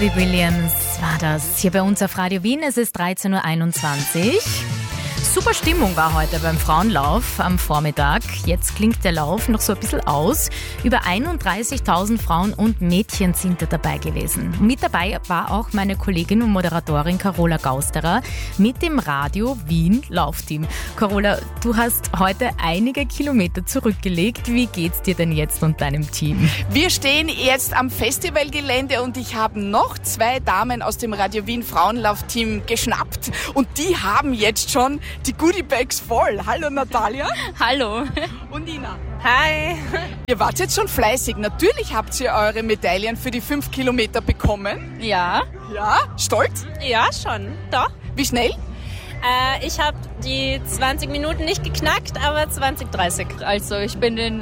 Robbie Williams war das hier bei uns auf Radio Wien. Es ist 13.21 Uhr. Super Stimmung war heute beim Frauenlauf am Vormittag. Jetzt klingt der Lauf noch so ein bisschen aus. Über 31.000 Frauen und Mädchen sind da dabei gewesen. Mit dabei war auch meine Kollegin und Moderatorin Carola Gausterer mit dem Radio Wien Laufteam. Carola, du hast heute einige Kilometer zurückgelegt. Wie geht's dir denn jetzt und deinem Team? Wir stehen jetzt am Festivalgelände und ich habe noch 2 Damen aus dem Radio Wien Frauenlaufteam geschnappt und die haben jetzt schon die Goodiebags voll. Hallo Natalia. Hallo. Und Nina. Hi. Ihr wart jetzt schon fleißig. Natürlich habt ihr eure Medaillen für die 5 Kilometer bekommen. Ja. Ja? Stolz? Ja, schon. Doch. Wie schnell? Ich habe die 20 Minuten nicht geknackt, aber 20:30. Also ich bin in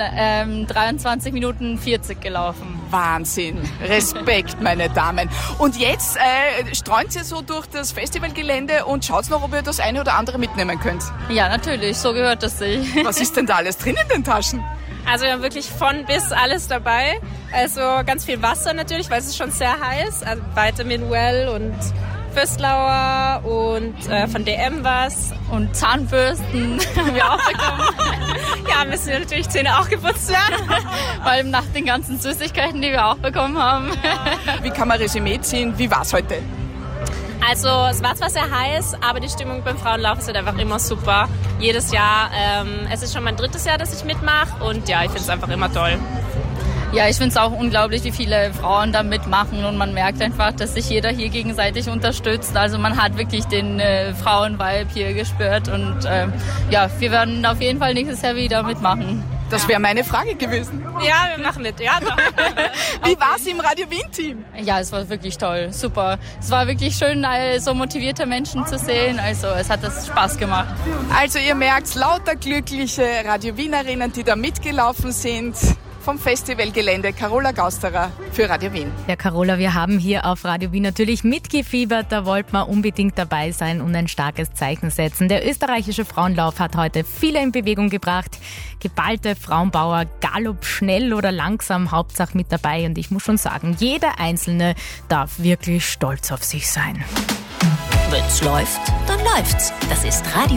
23 Minuten 40 gelaufen. Wahnsinn. Respekt, meine Damen. Und jetzt streunt ihr so durch das Festivalgelände und schaut noch, ob ihr das eine oder andere mitnehmen könnt. Ja, natürlich. So gehört das sich. Was ist denn da alles drin in den Taschen? Also wir haben wirklich von bis alles dabei. Also ganz viel Wasser natürlich, weil es ist schon sehr heiß. Also Vitamin Well und Föstlauer und von DM was. Und Zahnbürsten haben wir auch bekommen. Ja, müssen wir natürlich Zähne auch geputzt werden. Vor allem nach den ganzen Süßigkeiten, die wir auch bekommen haben. Wie kann man Resümee ziehen? Wie war's heute? Also es war zwar sehr heiß, aber die Stimmung beim Frauenlauf ist halt einfach immer super. Jedes Jahr. Es ist schon mein 3. Jahr, dass ich mitmache und ja, ich finde es einfach immer toll. Ja, ich finde es auch unglaublich, wie viele Frauen da mitmachen und man merkt einfach, dass sich jeder hier gegenseitig unterstützt. Also man hat wirklich den Frauen-Vibe hier gespürt und ja, wir werden auf jeden Fall nächstes Jahr wieder mitmachen. Das wäre meine Frage gewesen. Ja, wir machen mit. Ja, doch. Wie war es im Radio Wien-Team? Ja, es war wirklich toll, super. Es war wirklich schön, so motivierte Menschen zu sehen. Also es hat das Spaß gemacht. Also ihr merkt, lauter glückliche Radio Wienerinnen, die da mitgelaufen sind. Vom Festivalgelände, Carola Gausterer für Radio Wien. Ja, Carola, wir haben hier auf Radio Wien natürlich mitgefiebert. Da wollten wir unbedingt dabei sein und ein starkes Zeichen setzen. Der österreichische Frauenlauf hat heute viele in Bewegung gebracht. Geballte Frauenbauer, Galopp schnell oder langsam, Hauptsache mit dabei. Und ich muss schon sagen, jeder Einzelne darf wirklich stolz auf sich sein. Wenn's läuft, dann läuft's. Das ist Radio